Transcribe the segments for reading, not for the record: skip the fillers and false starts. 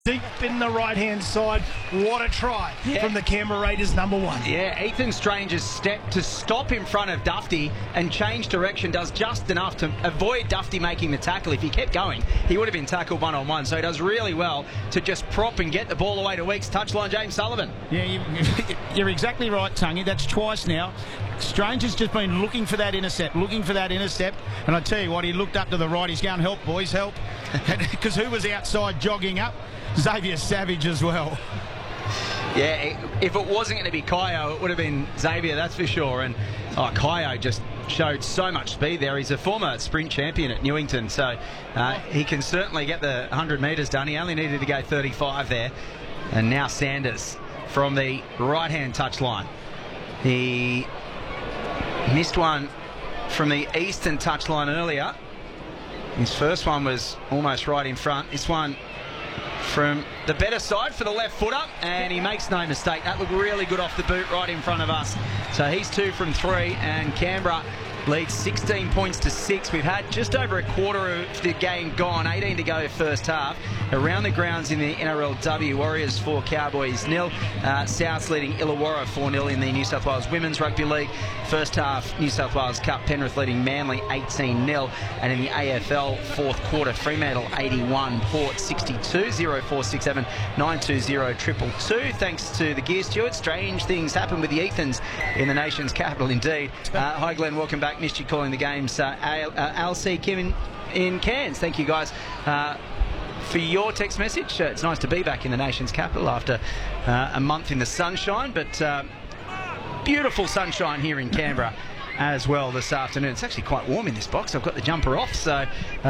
Deep in the right-hand side. What a try from the Canberra Raiders, number one. Yeah, Ethan Strange's step to stop in front of Dufty and change direction does just enough to avoid Dufty making the tackle. If he kept going, he would have been tackled one-on-one. So he does really well to just prop and get the ball away to Weeks. Touchline, James Sullivan. Yeah, you're exactly right, Tungy. That's twice now. Strange has just been looking for that intercept. And I tell you what, he looked up to the right. He's going, help, boys, help. Because who was outside jogging up? Xavier Savage as well. Yeah, if it wasn't going to be Kayo, it would have been Xavier, that's for sure. And Kayo just showed so much speed there. He's a former sprint champion at Newington, so he can certainly get the 100 metres done. He only needed to go 35 there. And now Sanders from the right-hand touchline. He missed one from the eastern touchline earlier. His first one was almost right in front. This one from the better side for the left footer, and he makes no mistake. That looked really good off the boot right in front of us. So he's 2 from 3, and Canberra leads 16 points to 6. We've had just over a quarter of the game gone, 18 to go first half. Around the grounds in the NRLW, Warriors 4, Cowboys 0. Souths leading Illawarra 4-0 in the New South Wales Women's Rugby League. First half, New South Wales Cup, Penrith leading Manly 18-0. And in the AFL, fourth quarter, Fremantle 81, Port 62, 0467 920 222. Thanks to the Gear Steward. Strange things happen with the Ethans in the nation's capital indeed. Hi Glenn, welcome back. Missed you calling the games. LC Kim in Cairns. Thank you guys for your text message. It's nice to be back in the nation's capital after a month in the sunshine, but beautiful sunshine here in Canberra as well this afternoon. It's actually quite warm in this box. I've got the jumper off, so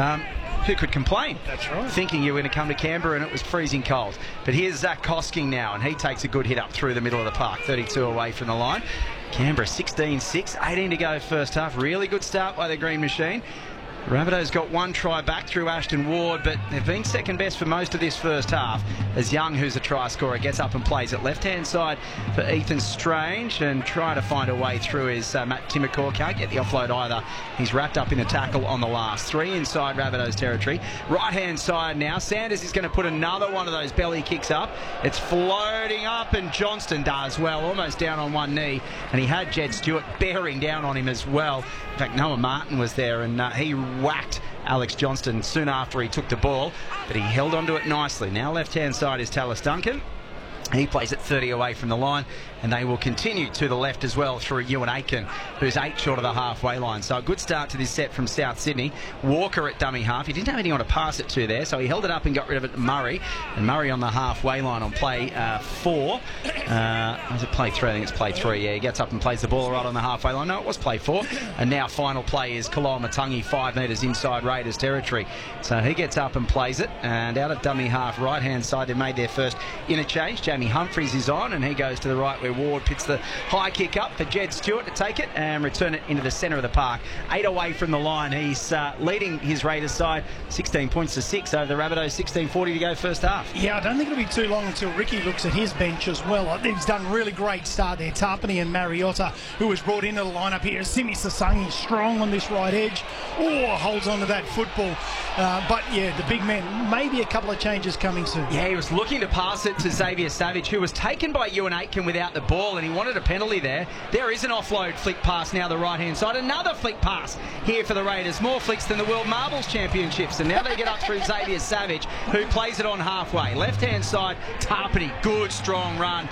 who could complain? That's right. Thinking you were going to come to Canberra and it was freezing cold. But here's Zach Kosking now, and he takes a good hit up through the middle of the park, 32 away from the line. Canberra 16-6, 18 to go first half. Really good start by the Green Machine. Rabbitohs got one try back through Ashton Ward, but they've been second best for most of this first half as Young, who's a try scorer, gets up and plays it left-hand side for Ethan Strange and trying to find a way through is Matt Timokor. Can't get the offload either. He's wrapped up in a tackle on the last. 3 inside Rabbitohs territory. Right-hand side now. Sanders is going to put another one of those belly kicks up. It's floating up and Johnston does well, almost down on one knee. And he had Jed Stewart bearing down on him as well. In fact, Noah Martin was there and he whacked Alex Johnston soon after he took the ball, but he held onto it nicely. Now left-hand side is Tallis Duncan. He plays it 30 away from the line, and they will continue to the left as well through Ewan Aitken, who's 8 short of the halfway line. So a good start to this set from South Sydney. Walker at dummy half. He didn't have anyone to pass it to there, so he held it up and got rid of it to Murray. And Murray on the halfway line on play 4. Was it play 3? I think it's play 3. Yeah, he gets up and plays the ball right on the halfway line. No, it was play 4. And now final play is Kaloa Matangi, 5 metres inside Raiders territory. So he gets up and plays it. And out at dummy half, right-hand side, they made their first interchange. Jamie Humphries is on, and he goes to the right where Ward pits the high kick up for Jed Stewart to take it and return it into the centre of the park. 8 away from the line. He's leading his Raiders side 16 points to 6 over the Rabbitohs. 16:40 to go first half. Yeah, I don't think it'll be too long until Ricky looks at his bench as well. I think he's done a really great start there. Tarpany and Mariota, who was brought into the lineup here. Simi Sasangi strong on this right edge. Holds on to that football. But yeah, the big man, maybe a couple of changes coming soon. Yeah, he was looking to pass it to Xavier Savage, who was taken by Ewan Aitken without the ball, and he wanted a penalty there. There is an offload flick pass now the right-hand side. Another flick pass here for the Raiders. More flicks than the World Marbles Championships. And now they get up through Xavier Savage, who plays it on halfway. Left-hand side, Tarpany. Good, strong run.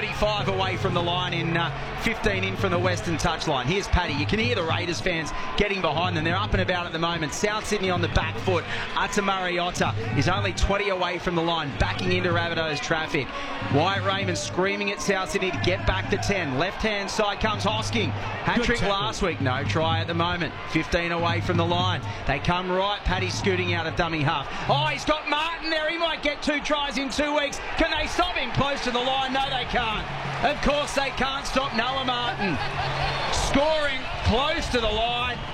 35 away from the line in 15 in from the western touchline. Here's Paddy. You can hear the Raiders fans getting behind them. They're up and about at the moment. South Sydney on the back foot. Ata Mariota is only 20 away from the line, backing into Rabbitohs traffic. Wyatt Raymond screaming at South Sydney to get back to 10. Left-hand side comes Hosking. Hat-trick last week. No try at the moment. 15 away from the line. They come right. Paddy scooting out of dummy half. Oh, he's got Martin there. He might get 2 tries in 2 weeks. Can they stop him close to the line? No, they can't. Of course they can't stop Noah Martin. Scoring close to the line.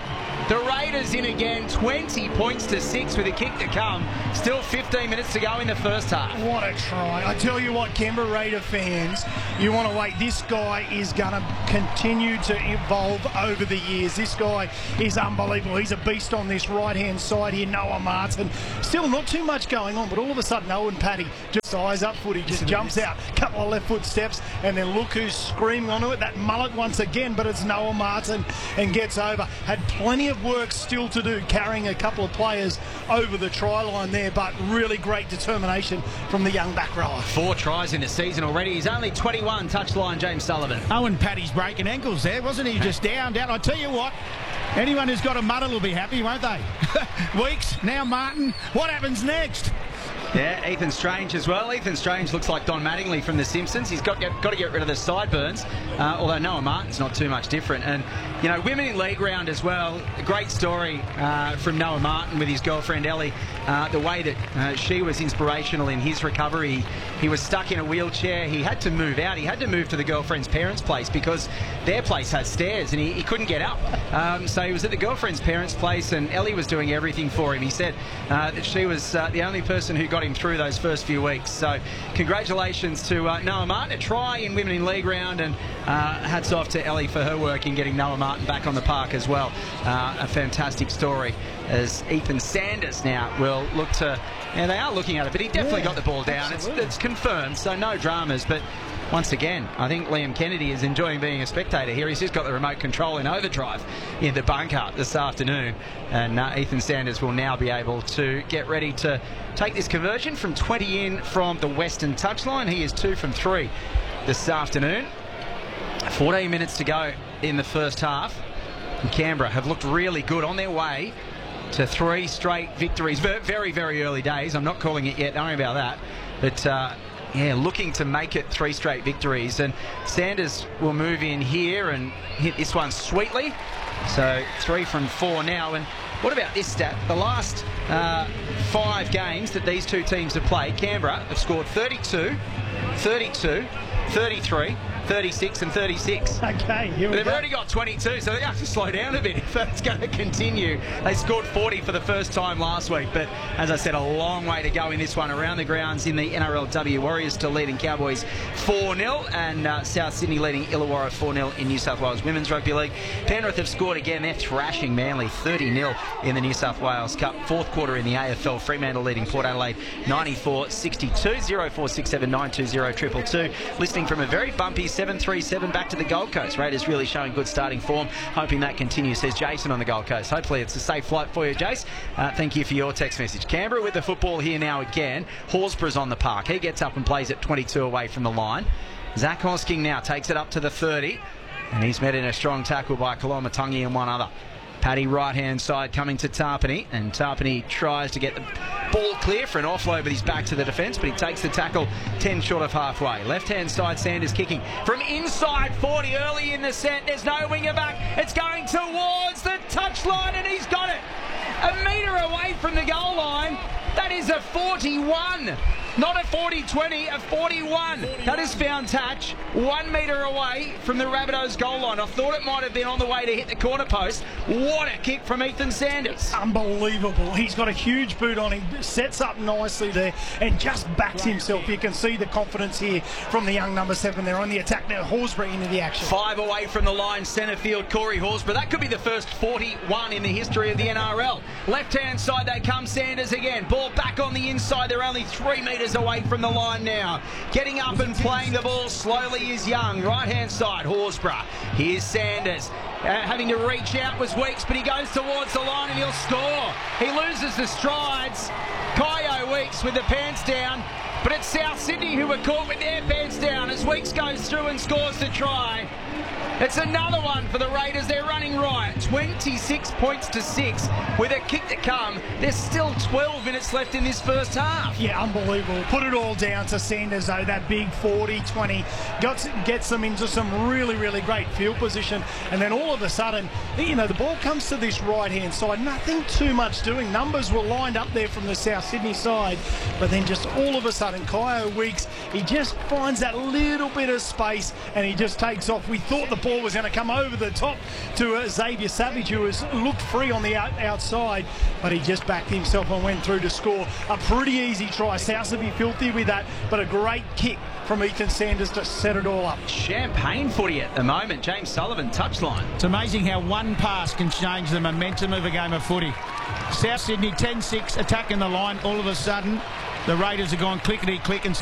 The Raiders in again, 20 points to 6 with a kick to come. Still 15 minutes to go in the first half. What a try. I tell you what, Canberra Raider fans, you want to wait. This guy is going to continue to evolve over the years. This guy is unbelievable. He's a beast on this right-hand side here. Noah Martin. Still not too much going on, but all of a sudden, Owen Paddy just eyes up footy, just jumps out, couple of left foot steps, and then look who's screaming onto it. That mullet once again, but it's Noah Martin and gets over. Had plenty of work still to do, carrying a couple of players over the try line there, but really great determination from the young back rower. 4 tries in the season already. He's only 21. Touchline, James Sullivan. Owen Paddy's breaking ankles there, wasn't he? Just down. I tell you what, anyone who's got a muddle will be happy, won't they? Weeks, now Martin. What happens next? Yeah, Ethan Strange as well. Ethan Strange looks like Don Mattingly from The Simpsons. He's got to get rid of the sideburns, although Noah Martin's not too much different. And, you know, women in league round as well. A great story from Noah Martin with his girlfriend Ellie. The way that she was inspirational in his recovery. He was stuck in a wheelchair. He had to move out. He had to move to the girlfriend's parents' place because their place has stairs and he couldn't get up. So he was at the girlfriend's parents' place and Ellie was doing everything for him. He said that she was the only person who got him through those first few weeks. So congratulations to Noah Martin. A try in Women in League round, and hats off to Ellie for her work in getting Noah Martin back on the park as well. A fantastic story as Ethan Sanders now will look to, and they are looking at it, but he definitely got the ball down. It's confirmed, so no dramas. But once again, I think Liam Kennedy is enjoying being a spectator here. He's just got the remote control in overdrive in the bunker this afternoon. And Ethan Sanders will now be able to get ready to take this conversion from 20 in from the western touchline. He is 2 from 3 this afternoon. 14 minutes to go in the first half. And Canberra have looked really good on their way to 3 straight victories. Very, very early days. I'm not calling it yet. Don't worry about that. But yeah, looking to make it 3 straight victories. And Sanders will move in here and hit this one sweetly. So 3 from 4 now. And what about this stat? The last 5 games that these two teams have played, Canberra have scored 32, 32, 33, 36 and 36. Okay, here we go. They've already got 22, so they have to slow down a bit if that's going to continue. They scored 40 for the first time last week, but as I said, a long way to go in this one. Around the grounds in the NRLW, Warriors still leading Cowboys 4-0, and South Sydney leading Illawarra 4-0 in New South Wales Women's Rugby League. Penrith have scored again. They're thrashing Manly 30-0 in the New South Wales Cup. 4th quarter in the AFL, Fremantle leading Port Adelaide 94-62. 0467 920 222. Listening from a very bumpy 737 back to the Gold Coast. Raiders really showing good starting form. Hoping that continues, says Jason on the Gold Coast. Hopefully it's a safe flight for you, Jace. Thank you for your text message. Canberra with the football here now again. Horsburgh's on the park. He gets up and plays at 22 away from the line. Zach Hosking now takes it up to the 30. And he's met in a strong tackle by Koloamatangi and one other. Paddy right-hand side coming to Tarpany, and Tarpany tries to get the ball clear for an offload with his back to the defence, but he takes the tackle 10 short of halfway. Left-hand side, Sanders kicking from inside 40 early in the set. There's no winger back. It's going towards the touchline, and he's got it. A metre away from the goal line. That is a 41. Not a 40-20, a 41. That is found touch 1 metre away from the Rabbitohs goal line. I thought it might have been on the way to hit the corner post. What a kick from Ethan Sanders. Unbelievable. He's got a huge boot on him, sets up nicely there and just backs himself. You can see the confidence here from the young number 7 there on the attack now. Horsburgh into the action. 5 away from the line, centre field, Corey Horsburgh. That could be the first 41 in the history of the NRL. Left-hand side, they come Sanders again. Ball back on the inside. They're only 3 metres away from the line now. Getting up and playing the ball slowly is Young. Right-hand side, Horsburgh. Here's Sanders. Having to reach out was Weeks, but he goes towards the line and he'll score. He loses the strides. Kyo Weeks with the pants down, but it's South Sydney who were caught with their pants down as Weeks goes through and scores the try. It's another one for the Raiders. They're running right. 26 points to 6 with a kick to come. There's still 12 minutes left in this first half. Yeah, unbelievable. Put it all down to Sanders, though. That big 40-20 gets them into some really, really great field position. And then all of a sudden, you know, the ball comes to this right-hand side. Nothing too much doing. Numbers were lined up there from the South Sydney side. But then just all of a sudden, Kyo Weeks, he just finds that little bit of space and he just takes off with thought the ball was going to come over the top to Xavier Savage, who has looked free on the outside, but he just backed himself and went through to score. A pretty easy try. South will be filthy with that, but a great kick from Ethan Sanders to set it all up. Champagne footy at the moment. James Sullivan, touchline. It's amazing how one pass can change the momentum of a game of footy. South Sydney 10-6 attacking the line. All of a sudden, the Raiders have gone clickety-click and